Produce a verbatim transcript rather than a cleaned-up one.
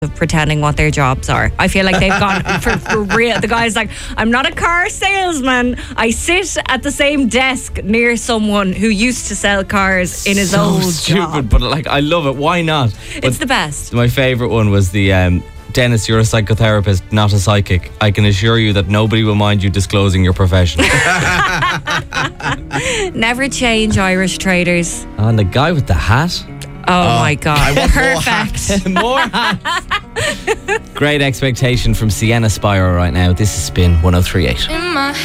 of pretending what their jobs are. I feel like they've gone for, for real. The guy's like, I'm not a car salesman. I sit at the same desk near someone who used to sell cars in his so old stupid, job. but like I love it. Why not? But It's the best. my favourite one was the um, Dennis, you're a psychotherapist, not a psychic. I can assure you that nobody will mind you disclosing your profession. Never change, Irish traders. And the guy with the hat. Oh, my God. I want more Perfect. More hats. Great Expectation from Sienna Spiro right now. This is Spin one oh three point eight. In my